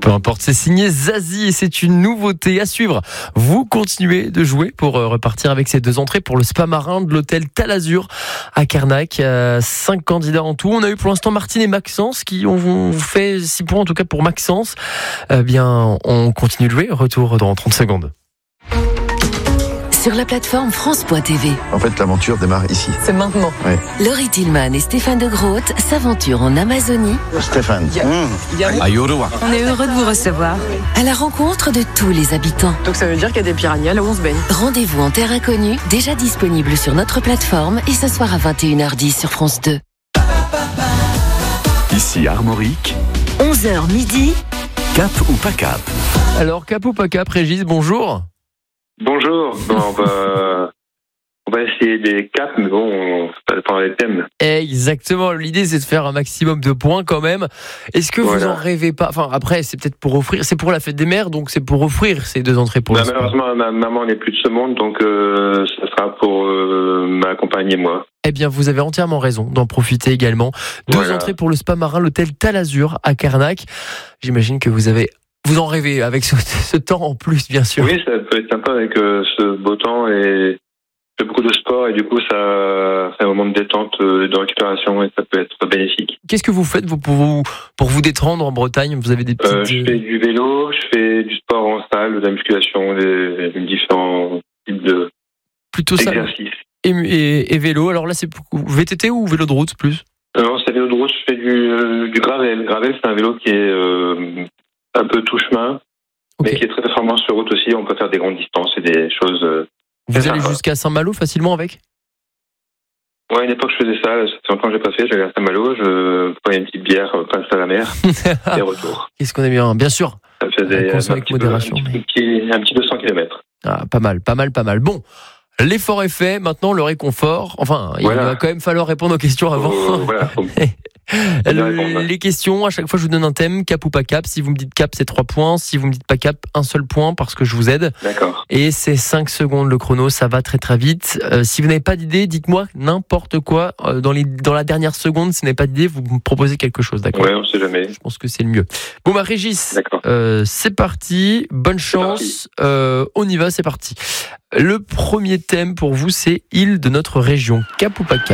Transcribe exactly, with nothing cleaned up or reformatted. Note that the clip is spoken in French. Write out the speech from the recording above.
Peu importe, c'est signé Zazie et c'est une nouveauté à suivre. Vous continuez de jouer pour repartir avec ces deux entrées pour le spa marin de l'hôtel Talazur à Carnac. Euh, cinq candidats en tout. On a eu pour l'instant Martine et Maxence qui ont fait six points, en tout cas pour Maxence. Eh bien, on continue de jouer. Retour dans trente secondes. Sur la plateforme France point T V. En fait, l'aventure démarre ici. C'est maintenant. Ouais. Laurie Tillman et Stéphane de Groot s'aventurent en Amazonie. Stéphane. Mmh. À Yoruba. On est heureux de vous recevoir. À la rencontre de tous les habitants. Donc ça veut dire qu'il y a des piranhas là où on se baigne. Rendez-vous en terre inconnue, déjà disponible sur notre plateforme et ce soir à vingt et une heures dix sur France deux. Ici Armorique. onze heures midi. Cap ou pas cap? Alors, cap ou pas cap, Régis, bonjour. Bonjour, bon, on, va, on va essayer des caps, mais bon, ça dépend des thèmes. Exactement, l'idée c'est de faire un maximum de points quand même. Est-ce que Voilà. vous en rêvez pas? Enfin, après, c'est peut-être pour offrir, c'est pour la fête des mères, donc c'est pour offrir ces deux entrées pour Bah, le spa. malheureusement, ma maman n'est plus de ce monde, donc euh, ça sera pour euh, m'accompagner moi. Eh bien, vous avez entièrement raison d'en profiter également. Deux Voilà. entrées pour le spa marin, l'hôtel Talazur à Carnac. J'imagine que vous avez, vous en rêvez avec ce, ce temps en plus, bien sûr. Oui, ça peut être sympa avec euh, ce beau temps et je fais beaucoup de sport et du coup ça fait un moment de détente, euh, de récupération et ça peut être bénéfique. Qu'est-ce que vous faites vous, pour vous pour vous détendre en Bretagne? Vous avez des petites... Euh, je fais du vélo, je fais du sport en salle, de la musculation, des, des différents types de plutôt ça exercices. et, et, et vélo. Alors là, c'est pour- V T T ou vélo de route plus? Non, c'est vélo de route, je fais du, euh, du gravel. Le gravel, c'est un vélo qui est euh, un peu tout chemin, Ok. mais qui est très performant sur route aussi. On peut faire des grandes distances et des choses. Euh... Vous c'est allez sympa. jusqu'à Saint-Malo facilement avec? Ouais, à une époque, je faisais ça. Ça fait longtemps que j'ai pas fait. J'allais à Saint-Malo, je prenais une petite bière, euh, passe à la mer et retour. Qu'est-ce qu'on est bien, bien sûr. Ça faisait Consomme un avec petit, peu, modération, un, petit, mais- petit- un petit deux cents kilomètres. Ah, pas mal, pas mal, pas mal. Bon, l'effort est fait. Maintenant, le réconfort. Enfin, il Voilà. va quand même falloir répondre aux questions avant. Faut- voilà, faut- bien répondre. Les questions, à chaque fois, je vous donne un thème, cap ou pas cap. Si vous me dites cap, c'est trois points. Si vous me dites pas cap, un seul point parce que je vous aide. D'accord. Et c'est cinq secondes le chrono, ça va très très vite. Euh, si vous n'avez pas d'idée, dites-moi n'importe quoi. Euh, dans, les, dans la dernière seconde, si vous n'avez pas d'idée, vous me proposez quelque chose, d'accord? Ouais, on sait jamais. Je pense que c'est le mieux. Bon bah Régis, D'accord. euh, c'est parti, bonne chance, euh, on y va, c'est parti. Le premier thème pour vous, c'est île de notre région, cap ou pas cap?